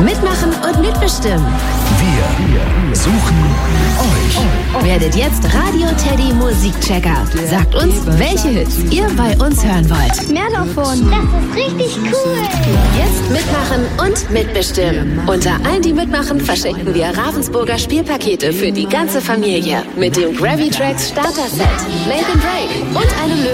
Mitmachen und mitbestimmen. Wir suchen euch. Werdet jetzt Radio Teddy Musikchecker. Sagt uns, welche Hits ihr bei uns hören wollt. Mehr davon. Das ist richtig cool. Jetzt mitmachen und mitbestimmen. Unter allen, die mitmachen, verschenken wir Ravensburger Spielpakete für die ganze Familie. Mit dem Gravy Tracks Starter Set, Make and Break und einem